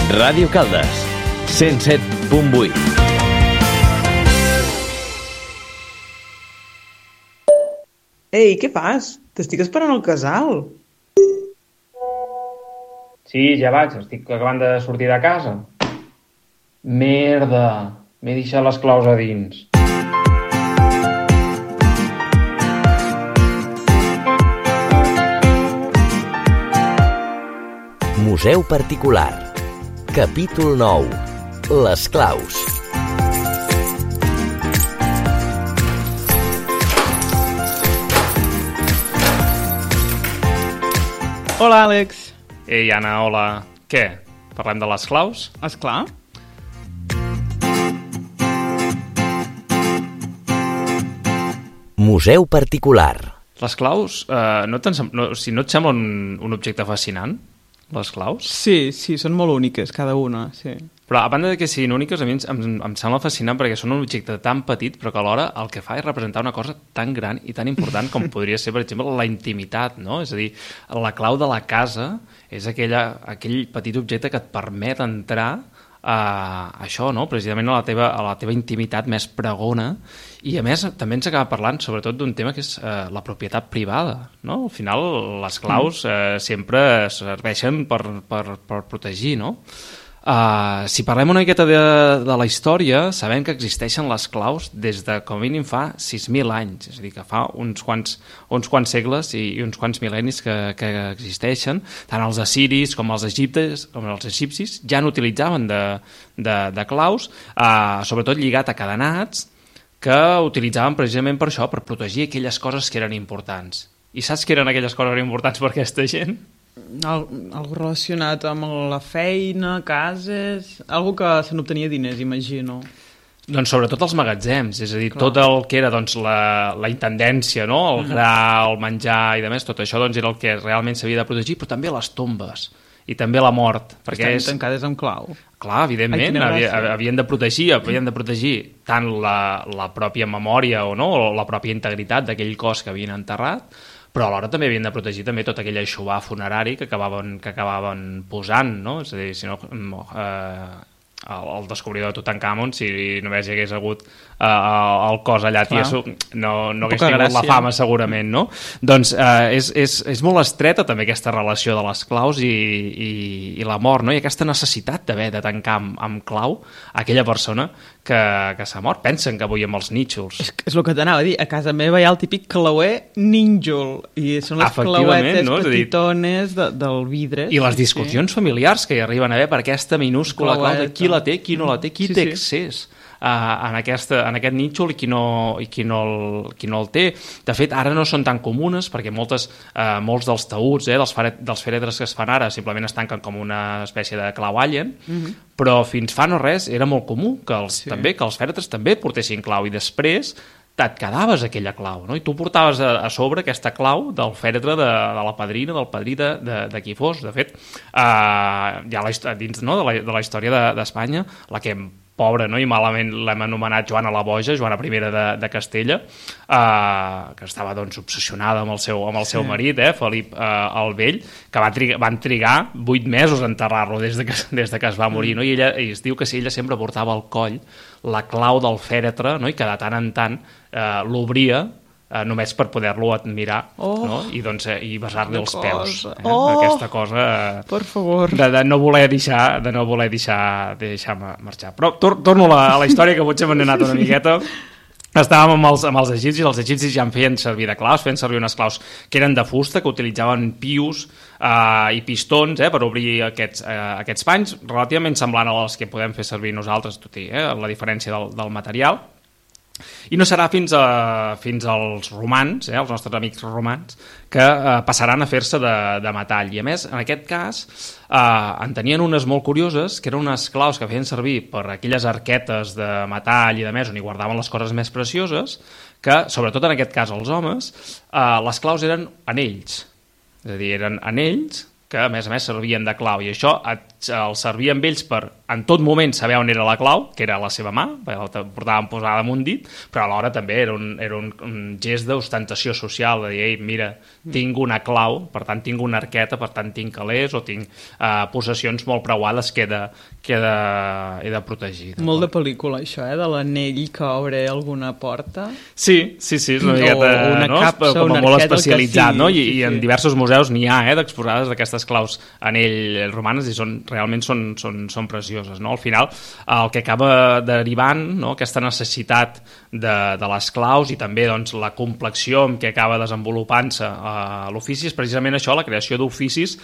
Ràdio Caldes, 107.8. Ei, què fas? T'estic esperant al casal. Sí, ja vaig, estic acabant de sortir de casa. Merda, m'he deixat les claus a dins. Museu particular. Capítol 9. Les claus. Hola, Àlex. Ei, Anna, hola. Què? Parlem de les claus? Esclar. Museu particular. Les claus, no et sembla un objecte fascinant, les claus? Sí, són molt úniques, cada una, sí. Però a banda de que siguin úniques, a mi em sembla fascinant perquè són un objecte tan petit, però que alhora el que fa és representar una cosa tan gran i tan important com podria ser, per exemple, la intimitat, no? És a dir, la clau de la casa és aquell petit objecte que et permet entrar això, no? Precisament a la teva intimitat més pregona, i a més també ens acaba parlant sobretot d'un tema que és la propietat privada, no? Al final les claus sempre serveixen per protegir, no? Si parlem una miqueta de la història, sabem que existeixen les claus des de com a mínim fa 6.000 anys, és a dir, que fa uns quants segles i uns quants mil·lennis que existeixen. Tant els assiris com els egipcis ja n'utilitzaven de claus, sobretot lligat a cadenats, que utilitzaven precisament per això, per protegir aquelles coses que eren importants. I saps què eren aquelles coses que eren importants per aquesta gent? Algo relacionat amb la feina, cases... Algo que se n'obtenia diners, imagino. Doncs sobretot els magatzems, és a dir, tot el que era doncs, la intendència, no? El gra, el menjar i demés, tot això doncs, era el que realment s'havia de protegir, però també les tombes i també la mort. Perquè estan tancades amb clau. Clar, evidentment, havien de protegir tant la pròpia memòria o la pròpia integritat d'aquell cos que havien enterrat, però alhora també havien de protegir també tot aquell eixuvar funerari que acabaven posant, no? És a dir, si no, el descobridor de Tutankamon, si només hi hagués hagut el cos allà tieso, no hagués tingut la fama segurament, no? Doncs és molt estreta també aquesta relació de les claus i la mort, no? I aquesta necessitat d'haver de tancar amb clau aquella persona que s'ha mort. Pensen que avui amb els nínxols. És el que t'anava a dir, a casa meva hi ha el típic clauer nínxol, i són les clauetes petitones del vidre. I les discussions familiars que hi arriben a haver per aquesta minúscula clau de qui la té, qui no la té, qui té accés en aquest nínxol i qui no el té. De fet, ara no són tan comunes perquè molts dels taüts, dels fèretres que es fan ara, simplement es tanquen com una espècie de clau alien, però fins fa no res era molt comú que els fèretres també portessin clau, i després et quedaves aquella clau, no? I tu portaves a sobre aquesta clau del fèretre de la padrina, del padrí de qui fos. De fet, ja dins de la història d'Espanya, la que pobra, no? I malament l'hem anomenat Joana la Boja, Joana I de Castella, que estava doncs obsessionada amb el seu marit, Felip el Vell, que van trigar 8 mesos a enterrar-lo des de que es va morir, no? I es diu que ella sempre portava al coll la clau del fèretre, no? I que de tant en tant l'obria només per poder-lo admirar, no? I besar-li els peus, aquesta cosa per favor, de no voler deixar marxar. Però torno a la història, que potser m'he anat una miqueta. Estàvem amb els egipcis ja en feien servir de claus, feien servir unes claus que eren de fusta, que utilitzaven pius i pistons per obrir aquests panys, relativament semblant a les que podem fer servir nosaltres, tot i la diferència del material. I no serà fins als romans, els nostres amics romans, que passaran a fer-se de metall. I a més, en aquest cas, en tenien unes molt curioses, que eren unes claus que feien servir per aquelles arquetes de metall i de més, on hi guardaven les coses més precioses, que, sobretot en aquest cas els homes, les claus eren anells. És a dir, eren anells que a més servien de clau, i això el servia amb ells per en tot moment saber on era la clau, que era la seva mà, la portaven posada damunt dit, però alhora també era un gest d'ostentació social, de dir, ei, mira, tinc una clau, per tant tinc una arqueta, per tant tinc calés o tinc possessions molt preuades que he de protegir. Molt de pel·lícula, això, de l'anell que obre alguna porta. Sí, és una miqueta, una capsa, com una molt especialitzat, sí, no? I en diversos museus n'hi ha, d'exposades d'aquestes claus anell romanes, i realment són precioses, no? Al final, el que acaba derivant, no? Aquesta necessitat de les claus i també doncs, la complexió amb què acaba desenvolupant-se l'ofici és precisament això, la creació d'oficis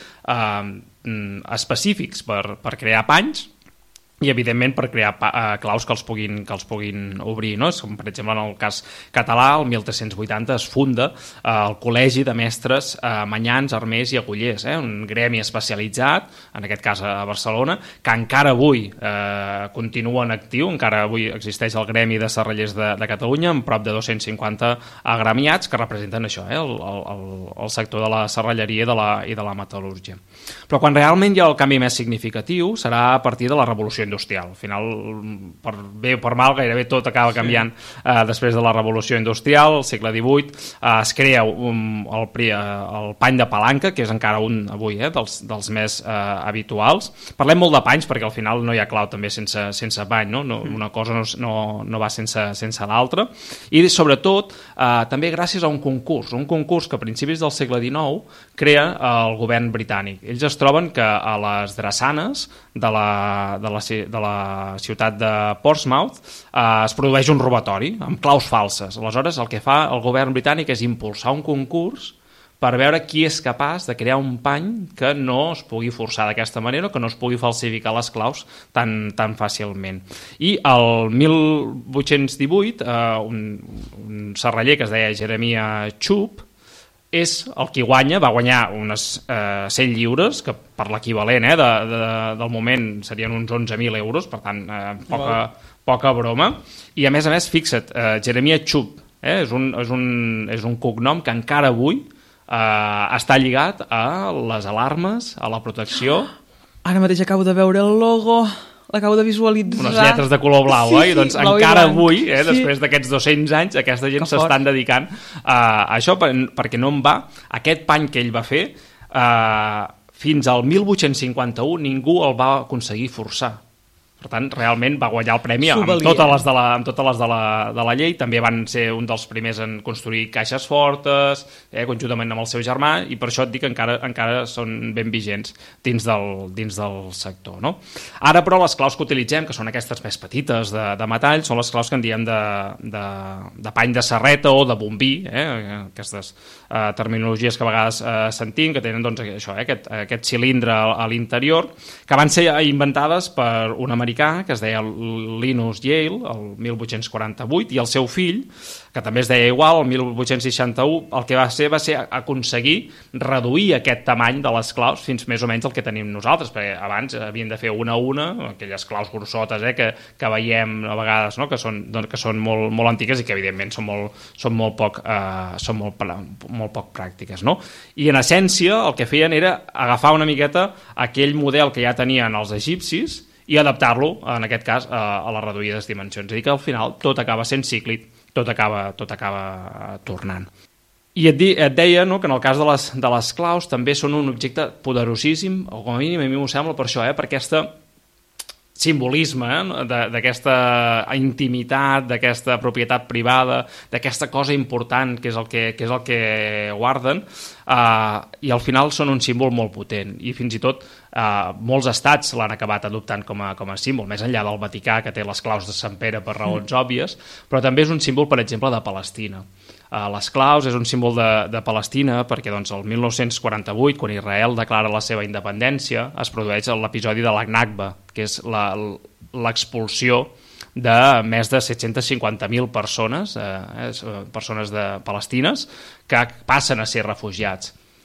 específics per crear panys i, evidentment, per crear claus que els puguin obrir, no? Com, per exemple, en el cas català, el 1380 es funda el Col·legi de Mestres Manyans, Armers i Agullers, un gremi especialitzat, en aquest cas a Barcelona, que encara avui continua en actiu, encara avui existeix el Gremi de Serrallers de Catalunya, amb prop de 250 agremiats que representen això, el sector de la serralleria i de la metal·lúrgia. Però quan realment hi ha el canvi més significatiu serà a partir de la Revolució Industrial. Al final, per bé o per mal, gairebé tot acaba canviant després de la Revolució Industrial, al segle XVIII. Es crea el pany de palanca, que és encara un avui dels més habituals. Parlem molt de panys perquè al final no hi ha clau també sense pany, no? Una cosa no va sense l'altra. I sobretot també gràcies a un concurs que a principis del segle XIX crea el govern britànic. Ells es troben que a les drassanes de la ciutat de Portsmouth es produeix un robatori amb claus falses. Aleshores, el que fa el govern britànic és impulsar un concurs per veure qui és capaç de crear un pany que no es pugui forçar d'aquesta manera, que no es pugui falsificar les claus tan fàcilment. I el 1818, un serraller que es deia Jeremiah Chubb és el qui va guanyar unes 100 lliures, que per l'equivalent del moment serien uns 11.000 euros, per tant, poca broma. I a més, fixa't, Jeremiah Chubb és un cognom que encara avui està lligat a les alarmes, a la protecció. Ara mateix acabo de veure el logo, l'acabo de visualitzar. Unes lletres de color blau, i doncs encara avui, després d'aquests 200 anys, aquesta gent s'estan dedicant a això, perquè no en va. Aquest pany que ell va fer, fins al 1851 ningú el va aconseguir forçar. Per tant, realment va guanyar el premi amb totes les de la llei. També van ser un dels primers en construir caixes fortes, conjuntament amb el seu germà, i per això et dic que encara són ben vigents dins del sector, no? Ara, però, les claus que utilitzem, que són aquestes més petites de metall, són les claus que en diem de pany de serreta o de bombí, aquestes terminologies que a vegades sentim, que tenen doncs, això, aquest cilindre a l'interior, que van ser inventades per un americà que es deia Linus Yale el 1848, i el seu fill, que també es deia igual, el 1861, el que va ser aconseguir reduir aquest tamany de les claus fins més o menys el que tenim nosaltres, perquè abans havien de fer una a una, aquelles claus grossotes que veiem a vegades, no? que són molt antigues i que evidentment són molt poc pràctiques, no? I en essència el que feien era agafar una miqueta aquell model que ja tenien els egipcis i adaptar-lo, en aquest cas, a les reduïdes dimensions. És a dir, que al final tot acaba sent cíclic, tot acaba tornant. I et deia, no, que en el cas de les claus també són un objecte poderosíssim, o com a mínim a mi m'ho sembla per això, per aquesta simbolisme, d'aquesta intimitat, d'aquesta propietat privada, d'aquesta cosa important que és el que guarden, i al final són un símbol molt potent, i fins i tot molts estats l'han acabat adoptant com a símbol, més enllà del Vaticà, que té les claus de Sant Pere per raons òbvies, però també és un símbol, per exemple, de Palestina. Les claus és un símbol de Palestina perquè doncs, el 1948, quan Israel declara la seva independència, es produeix l'episodi de la Nakba, que és l'expulsió de més de 750.000 persones palestines que passen a ser refugiats.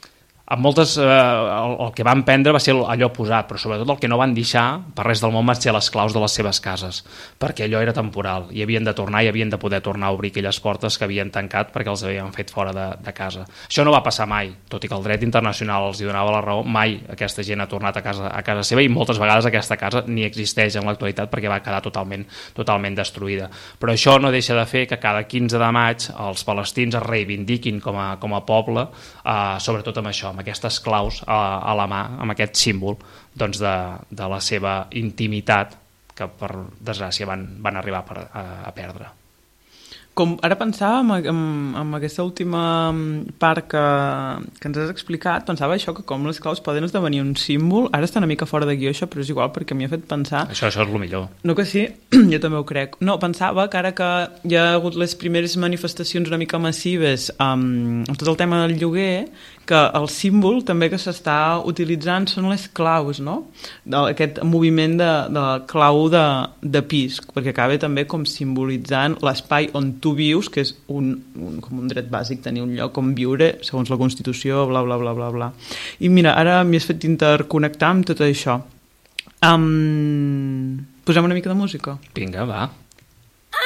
amb moltes, el que van prendre va ser allò posat, però sobretot el que no van deixar per res del món van ser les claus de les seves cases, perquè allò era temporal i havien de tornar i havien de poder tornar a obrir aquelles portes que havien tancat perquè els havien fet fora de casa. Això no va passar mai, tot i que el dret internacional els hi donava la raó, mai aquesta gent ha tornat a casa seva i moltes vegades aquesta casa ni existeix en l'actualitat perquè va quedar totalment destruïda. Però això no deixa de fer que cada 15 de maig els palestins es reivindiquin com a poble, sobretot amb això, amb aquestes claus a la mà, amb aquest símbol doncs, de la seva intimitat que per desgràcia van arribar a perdre. Ara pensava en aquesta última part que ens has explicat, pensava això, que com les claus poden esdevenir un símbol. Ara està una mica fora de guió això, però és igual perquè m'hi ha fet pensar... Això és el millor. No que sí? Jo també ho crec. No, pensava que ara que hi ha hagut les primeres manifestacions una mica massives amb tot el tema del lloguer, que el símbol també que s'està utilitzant són les claus, no? Aquest moviment de clau de pis, perquè acaba també com simbolitzant l'espai on tu vius, que és com un dret bàsic, tenir un lloc on viure segons la Constitució, bla, bla, bla, bla, bla. I mira, ara m'hi has fet interconnectar amb tot això. Posem una mica de música? Vinga, va.